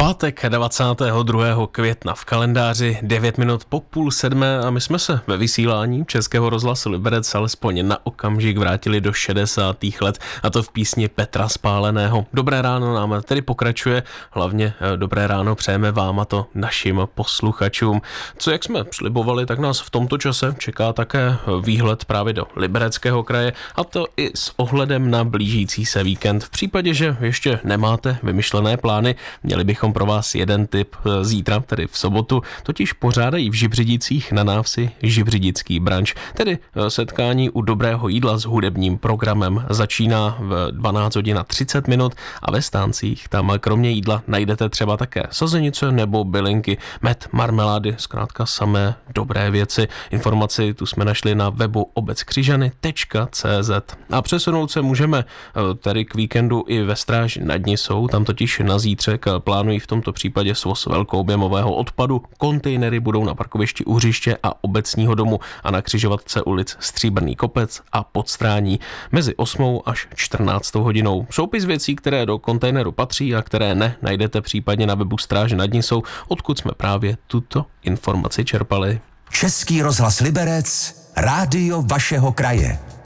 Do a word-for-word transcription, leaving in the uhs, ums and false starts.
Pátek dvacátého druhého května v kalendáři, devět minut po půl sedmé a my jsme se ve vysílání Českého rozhlasu Liberec alespoň na okamžik vrátili do šedesátých let, a to v písni Petra Spáleného. Dobré ráno nám tedy pokračuje, hlavně dobré ráno přejeme vám a to našim posluchačům. Co jak jsme slibovali, tak nás v tomto čase čeká také výhled právě do Libereckého kraje, a to i s ohledem na blížící se víkend. V případě, že ještě nemáte vymyšlené plány, měli bychom pro vás jeden tip zítra, tedy v sobotu, totiž pořádají v Žibřidicích na návsi Žibřidický branč, tedy setkání u dobrého jídla s hudebním programem. Začíná v dvanáct hodin a třicet minut a ve stáncích tam kromě jídla najdete třeba také sazenice nebo bylinky, med, marmelády, zkrátka samé dobré věci. Informaci tu jsme našli na webu obezkřižany tečka cé zet. A přesunout se můžeme tedy k víkendu i ve Stráži nad Nisou, tam totiž na zítřek plánují v tomto případě svoz velkoobjemového odpadu. Kontejnery budou na parkovišti u hřiště a obecního domu a na křižovatce ulic Stříbrný kopec a Podstrání mezi osmou až čtrnáctou hodinou. Soupis věcí, které do kontejneru patří a které ne, najdete případně na webu Stráže nad Nisou, odkud jsme právě tuto informaci čerpali. Český rozhlas Liberec, rádio vašeho kraje.